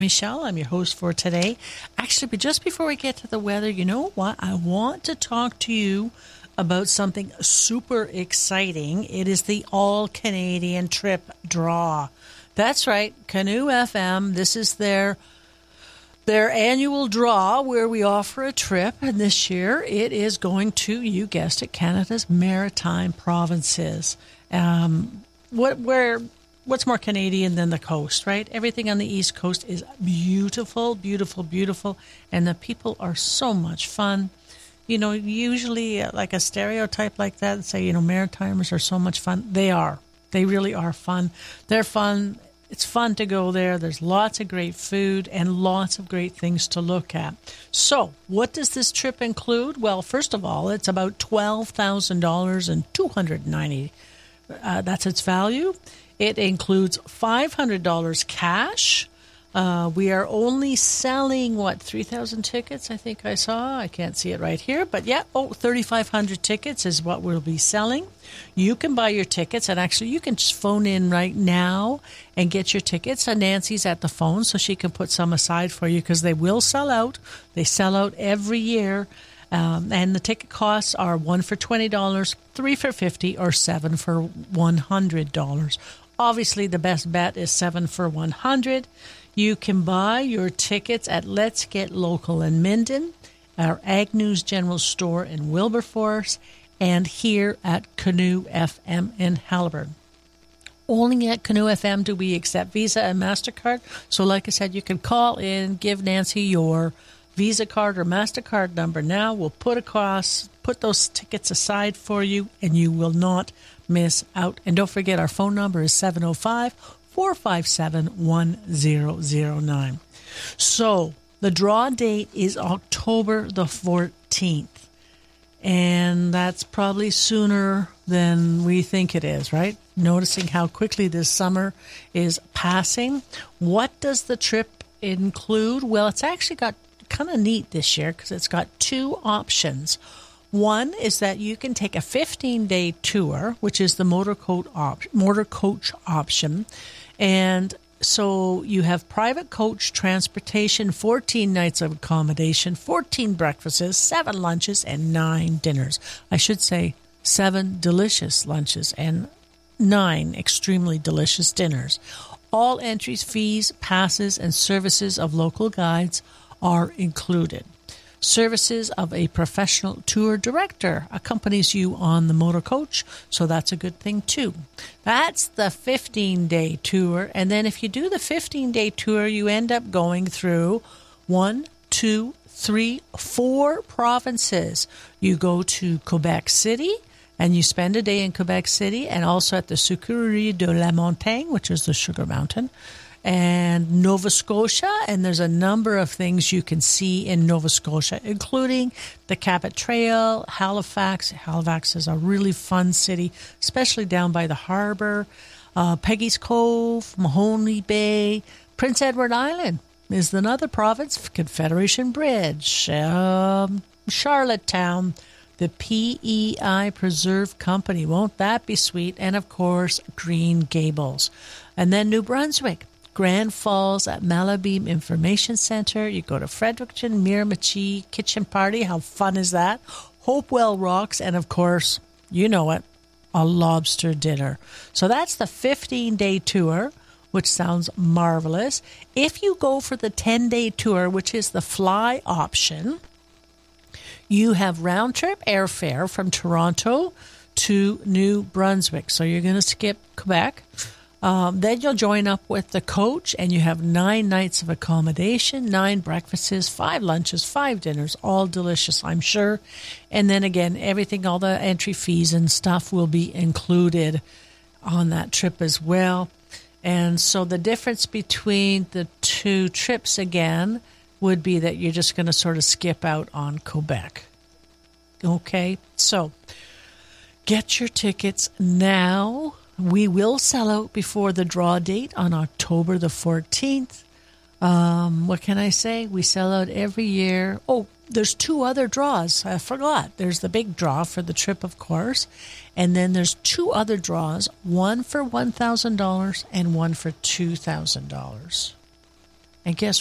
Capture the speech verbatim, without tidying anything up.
Michelle, I'm your host for today. Actually, but just before we get to the weather, you know what? I want to talk to you about something super exciting. It is the All Canadian Trip Draw. That's right, Canoe F M. This is their their annual draw where we offer a trip, and this year it is going to, you guessed it, Canada's maritime provinces. Um, what where what's more Canadian than the coast, right? Everything on the East Coast is beautiful, beautiful, beautiful, and the people are so much fun. You know, usually uh, like a stereotype like that, say, you know, Maritimers are so much fun. They are. They really are fun. They're fun. It's fun to go there. There's lots of great food and lots of great things to look at. So what does this trip include? Well, first of all, it's about twelve thousand dollars and two hundred ninety dollars. Uh, that's its value. It includes five hundred dollars cash. Uh, we are only selling, what, three thousand tickets, I think I saw. I can't see it right here. But, yeah, oh, thirty-five hundred tickets is what we'll be selling. You can buy your tickets, and actually you can just phone in right now and get your tickets. And Nancy's at the phone, so she can put some aside for you because they will sell out. They sell out every year. Um, and the ticket costs are one for twenty dollars, three for fifty dollars, or seven for one hundred dollars. Obviously, the best bet is seven for one hundred dollars. You can buy your tickets at Let's Get Local in Minden, our Agnew's General Store in Wilberforce, and here at Canoe F M in Haliburton. Only at Canoe F M do we accept Visa and MasterCard. So like I said, you can call in, give Nancy your Visa card or MasterCard number now. We'll put across, put those tickets aside for you, and you will not miss out. And don't forget, our phone number is seven oh five, four five seven, one oh oh nine. So the draw date is October the fourteenth. And that's probably sooner than we think it is, right? Noticing how quickly this summer is passing. What does the trip include? Well, it's actually got kind of neat this year because it's got two options. One is that you can take a fifteen-day tour, which is the motor coach, op- motor coach option. And so you have private coach transportation, fourteen nights of accommodation, fourteen breakfasts, seven lunches, and nine dinners. I should say seven delicious lunches and nine extremely delicious dinners. All entries, fees, passes, and services of local guides are included. Services of a professional tour director accompanies you on the motor coach, so that's a good thing too. That's the fifteen-day tour, and then if you do the fifteen-day tour, you end up going through one, two, three, four provinces. You go to Quebec City, and you spend a day in Quebec City, and also at the Sucrerie de la Montagne, which is the Sugar Mountain, and Nova Scotia, and there's a number of things you can see in Nova Scotia, including the Cabot Trail, Halifax. Halifax is a really fun city, especially down by the harbor. Uh, Peggy's Cove, Mahoney Bay, Prince Edward Island is another province, Confederation Bridge, um, Charlottetown, the P E I Preserve Company. Won't that be sweet? And, of course, Green Gables. And then New Brunswick, Grand Falls at Malabeam Information Center. You go to Fredericton, Miramichi Kitchen Party. How fun is that? Hopewell Rocks, and of course, you know it, a lobster dinner. So that's the fifteen-day tour, which sounds marvelous. If you go for the ten-day tour, which is the fly option, you have round-trip airfare from Toronto to New Brunswick. So you're going to skip Quebec. Um, then you'll join up with the coach, and you have nine nights of accommodation, nine breakfasts, five lunches, five dinners, all delicious, I'm sure. And then again, everything, all the entry fees and stuff will be included on that trip as well. And so the difference between the two trips, again, would be that you're just going to sort of skip out on Quebec. Okay, so get your tickets now. We will sell out before the draw date on October the fourteenth. Um, what can I say? We sell out every year. Oh, there's two other draws. I forgot. There's the big draw for the trip, of course. And then there's two other draws, one for one thousand dollars and one for two thousand dollars. And guess